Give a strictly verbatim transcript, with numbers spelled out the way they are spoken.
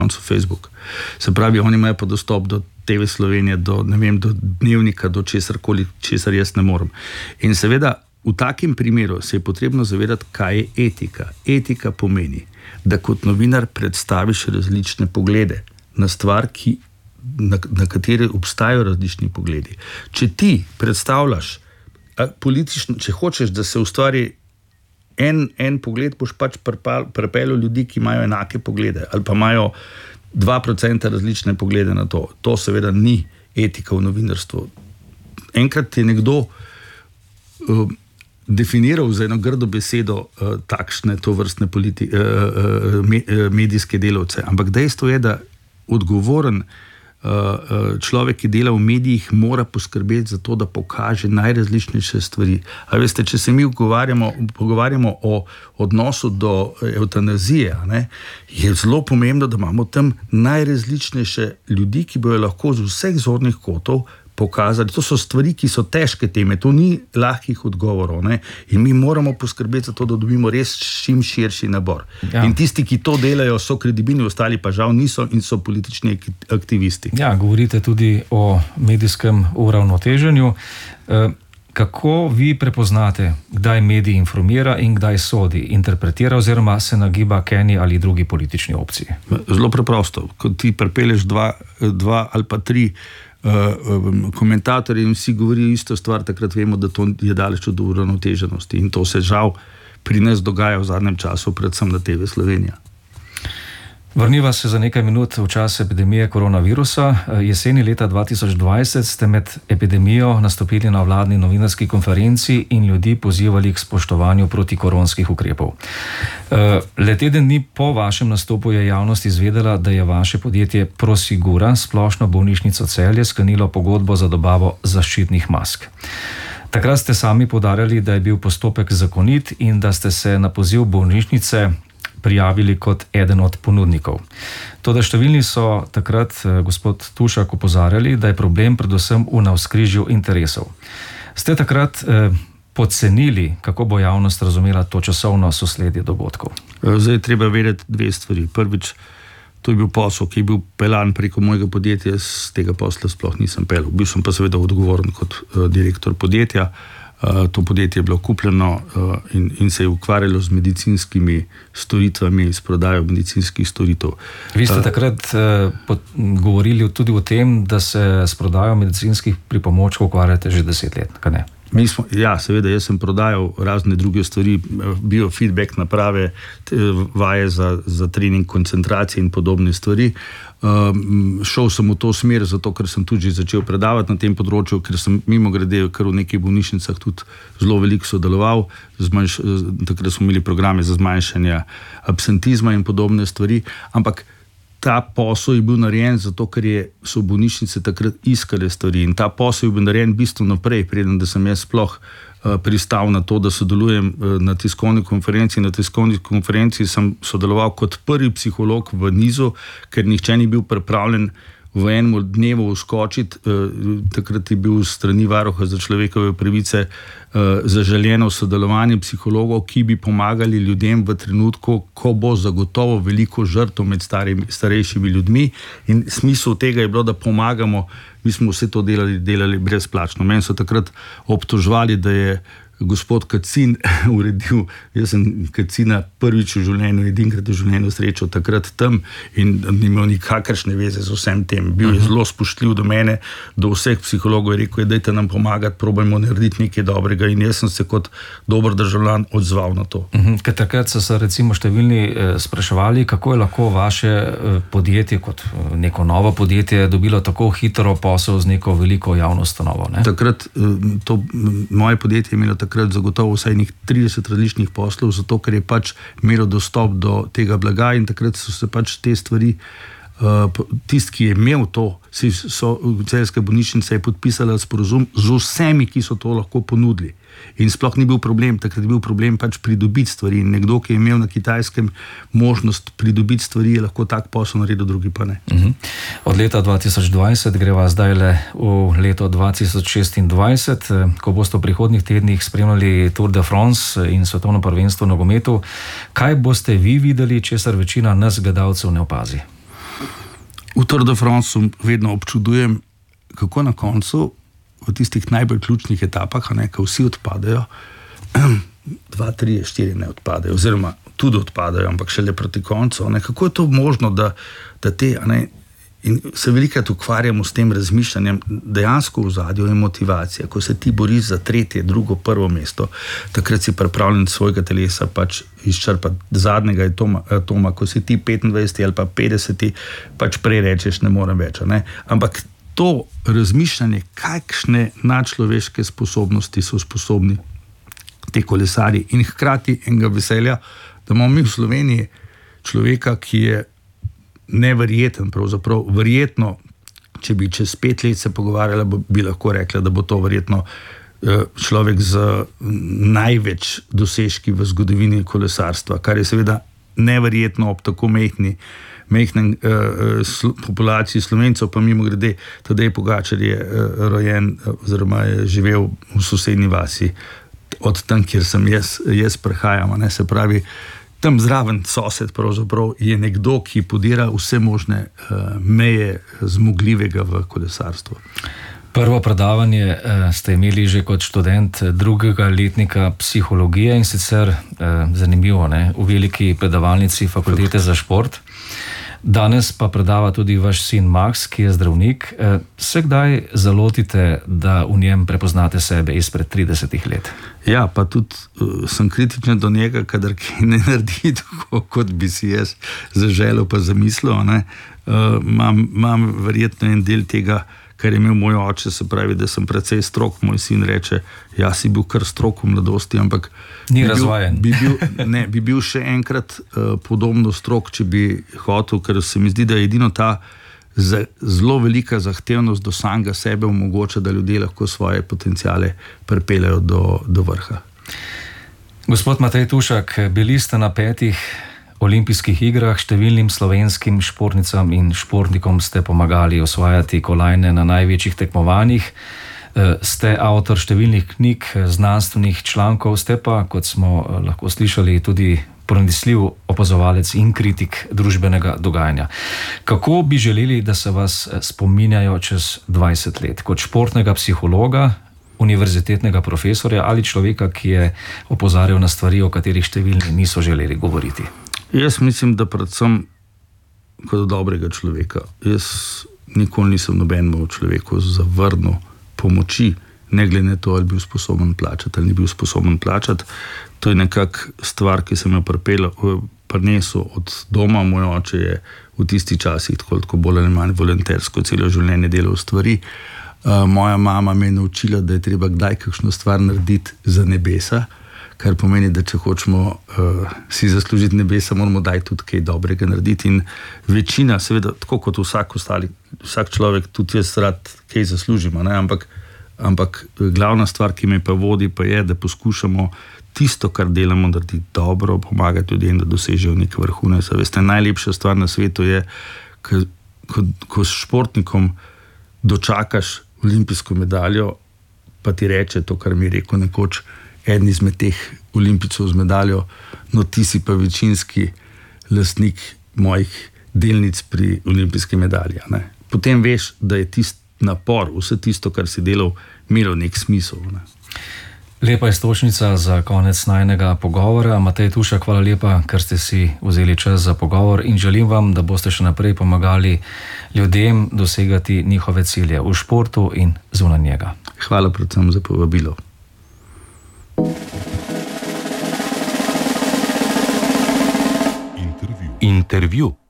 Facebook. Se pravi, oni imajo pa dostop do T V Slovenije, do, ne vem, do Dnevnika, do česarkoli, česar jaz ne morem. In seveda, v takem primeru se je potrebno zavedati, kaj je etika. Etika pomeni, da kot novinar predstaviš različne poglede na stvar, ki, na, na katere obstajajo različni pogledi. Če ti predstavljaš politično, če hočeš, da se ustvari en, en pogled, boš pač pripeljal ljudi, ki imajo enake poglede ali pa imajo dva procenta različne poglede na to. To seveda ni etika v novinarstvu. Enkrat je nekdo uh, definiral za eno grdo besedo uh, takšne tovrstne politi, uh, uh, me, uh, medijske delavce, ampak dejstvo je, da odgovoren uh, človek, ki dela v medijih, mora poskrbeti za to, da pokaže najrazličnejše stvari. A veste, če se mi pogovarjamo, pogovarjamo o odnosu do evtanazije, ne, je zelo pomembno, da imamo tam najrazličnejše ljudi, ki bojo lahko z vseh zornih kotov pokazali. To so stvari, ki so težke teme, to ni lahkih odgovorov, ne? In mi moramo poskrbeti za to, da dobimo res čim širši nabor. Ja. In tisti, ki to delajo, so kredibilni, ostali pa žal niso in so politični aktivisti. Ja, govorite tudi o medijskem uravnoteženju. Kako vi prepoznate, kdaj medij informira in kdaj sodi, interpretira oziroma se nagiba k eni ali drugi politični opciji? Zelo preprosto. Ko ti pripelješ dva, dva ali pa tri Uh, komentatorji in vsi govorijo isto stvar, takrat vemo, da to je daleč od uravnoteženosti in to se žal pri nas dogaja v zadnjem času, predvsem na T V Slovenija. Vrniva se za nekaj minut v čas epidemije koronavirusa. Jeseni leta dva tisoč dvajset ste med epidemijo nastopili na vladni novinarski konferenci in ljudi pozivali k spoštovanju protikoronskih ukrepov. Le teden dni po vašem nastopu je javnost izvedela, da je vaše podjetje Prosigura splošno bolnišnico Celje sklenilo pogodbo za dobavo zaščitnih mask. Takrat ste sami poudarjali, da je bil postopek zakonit in da ste se na poziv bolnišnice prijavili kot eden od ponudnikov. Toda številni so takrat, gospod Tušak, opozarjali, da je problem predvsem v navzkrižju interesov. Ste takrat eh, podcenili, kako bo javnost razumela to časovno sosledje dogodkov? Zdaj je treba vedeti dve stvari. Prvič, to je bil posel, ki je bil pelan preko mojega podjetja, z tega posla sploh nisem pelil. Bil sem pa seveda odgovoren kot uh, direktor podjetja. Uh, to podjetje je bilo kupljeno uh, in, in se je ukvarjalo z medicinskimi storitvami, s prodajo medicinskih storitev. Vi ste uh, takrat uh, pot, govorili tudi o tem, da se s prodajo medicinskih pripomočkov ukvarjate že deset let, kaj ne? Mi smo, ja, seveda, jaz sem prodajal razne druge stvari, biofeedback naprave, vaje za, za trening koncentracije in podobne stvari. Um, šel sem v to smer, zato ker sem tudi začel predavati na tem področju, ker sem mimo grede, ker v nekih bolnišnicah tudi zelo veliko sodeloval, zmanjš, takrat smo imeli programe za zmanjšanje absentizma in podobne stvari, ampak ta posel je bil narejen zato, ker je, so bolnišnice takrat iskale stvari in ta posel je bil narejen bistveno naprej, preden da sem jaz sploh uh, pristal na to, da sodelujem uh, na tiskovni konferenci. Na tiskovni konferenci sem sodeloval kot prvi psiholog v nizu, ker nihče ni bil pripravljen v enem dnevu uskočiti. Uh, takrat je bil strani Varuha za človekove pravice uh, zaželjeno sodelovanje psihologov, ki bi pomagali ljudem v trenutku, ko bo zagotovo veliko žrtev med starimi, starejšimi ljudmi, in smisel tega je bilo, da pomagamo. Mi smo vse to delali, delali brezplačno. Meni so takrat obtožvali, da je gospod Kacin uredil, jaz sem Kacina prvič v življenju, edinkrat v življenju srečal takrat tam in ni imel nikakršne veze z vsem tem. Bil je zelo spoštljiv do mene, do vseh psihologov, je rekel, dajte nam pomagati, probajmo narediti nekaj dobrega, in jaz sem se kot dober državljan odzval na to. Uh-huh. Ker takrat so se recimo številni eh, spraševali, kako je lahko vaše eh, podjetje kot eh, neko novo podjetje dobilo tako hitro posel z neko veliko javno ustanovo, ne? Takrat eh, to moje podjetje je imelo takrat zagotovo vsaj nekaj trideset različnih poslov, zato ker je pač imelo dostop do tega blaga in takrat so se pač te stvari, uh, tisti, ki je imel to, so, Celjska bolnišnica je podpisala sporazum z vsemi, ki so to lahko ponudili. In sploh ni bil problem, takrat je bil problem pač pridobiti stvari. In nekdo, ki je imel na Kitajskem možnost pridobiti stvari, je lahko tak posel naredil, drugi pa ne. Uh-huh. Od leta dva tisoč dvajset greva zdaj le v leto dva tisoč šestindvajset, ko boste v prihodnjih tednih spremljali Tour de France in svetovno prvenstvo v nogometu. Kaj boste vi videli, česar večina nas gledalcev ne opazi? V Tour de France vedno občudujem, kako na koncu, v tistih najbolj ključnih etapah, ne, ko vsi odpadajo, dva, tri, štiri ne odpadajo, oziroma tudi odpadajo, ampak šele proti koncu. Ne, kako je to možno, da, da te, ne, in se velikrat ukvarjamo s tem razmišljanjem, dejansko v zadju je motivacija. Ko se ti boriš za tretje, drugo, prvo mesto, takrat si pripravljen svojega telesa pač izčrpati zadnjega atoma, atoma, ko si ti petindvajseti ali pa petdeseti, pač prej rečeš, ne morem več. Ne? Ampak to razmišljanje, kakšne nadčloveške sposobnosti so sposobni te kolesarji in hkrati enega veselja, da imamo mi v Sloveniji človeka, ki je neverjeten, pravzaprav verjetno, če bi čez pet let se pogovarjala, bi lahko rekla, da bo to verjetno človek z največ dosežki v zgodovini kolesarstva, kar je seveda neverjetno ob tako mehni, mehnem eh, sl- populaciji Slovencev, pa mimo grede, Tadej Pogačar je eh, rojen oziroma je živel v sosednji vasi, od tam, kjer sem jaz, jaz prehajam, ne, se pravi, tam zraven sosed pravzaprav je nekdo, ki podira vse možne uh, meje zmogljivega v kolesarstvu. Prvo predavanje uh, ste imeli že kot študent drugega letnika psihologije in sicer uh, zanimivo, ne, v veliki predavalnici Fakultete za šport. Danes pa predava tudi vaš sin Max, ki je zdravnik. Se kdaj zalotite, da v njem prepoznate sebe izpred tridesetih let? Ja, pa tudi uh, sem kritičen do njega, kadar kaj ne naredi tako, kot bi si jaz zaželel pa zamislil. Ne? Uh, mam, mam verjetno en del tega, kar je imel moj oče, se pravi, da sem precej strog. Moj sin reče, ja, si bil kar strog v mladosti, ampak ni razvajen. Bi bil, ne, bi bil še enkrat uh, podobno strog, če bi hotel, ker se mi zdi, da je edino ta za, zelo velika zahtevnost do samega sebe omogoča, da ljudje lahko svoje potenciale pripeljejo do, do vrha. Gospod Matej Tušak, bili ste na petih olimpijskih igrah, številnim slovenskim športnicam in športnikom ste pomagali osvajati kolajne na največjih tekmovanjih. Ste avtor številnih knjig, znanstvenih člankov, ste pa, kot smo lahko slišali, tudi pronicljiv opazovalec in kritik družbenega dogajanja. Kako bi želeli, da se vas spominjajo čez dvajset let? Kot športnega psihologa, univerzitetnega profesorja ali človeka, ki je opozarjal na stvari, o katerih številni niso želeli govoriti? Jaz mislim, da predvsem kot dobrega človeka. Jaz nikoli nisem nobenemu človeku zavrnil pomoči, ne glede na to, ali bil sposoben plačati ali ni bil sposoben plačati. To je nekak stvar, ki sem jo prinesel od doma. Moj oče je v tistih časih tako, tako bolj ali manj volontersko celo življenje delal stvari. Uh, moja mama me je naučila, da je treba kdaj kakšno stvar narediti za nebesa, kar pomeni, da če hočemo uh, si zaslužiti nebesa, moramo daj tudi kaj dobrega narediti. In večina, seveda, tako kot vsak ostali, vsak človek, tudi jaz rad kaj zaslužimo, ne? Ampak, ampak glavna stvar, ki me pa vodi, pa je, da poskušamo tisto, kar delamo, narediti dobro, pomagati ljudem, da dosežejo nek vrhunec. Veste, najlepša stvar na svetu je, ko, ko, ko s športnikom dočakaš olimpijsko medaljo, pa ti reče to, kar mi je rekel nekoč eden izmed teh olimpijcev z medaljo, no ti si pa večinski lastnik mojih delnic pri olimpijski medalji. Ne? Potem veš, da je tist napor, vse tisto, kar si delal, imelo nek smisel. Ne? Lepa istočnica za konec najnega pogovora. Matej Tušak, hvala lepa, ker ste si vzeli čas za pogovor in želim vam, da boste še naprej pomagali ljudem dosegati njihove cilje v športu in zunaj njega. Hvala predvsem za povabilo. Intervju.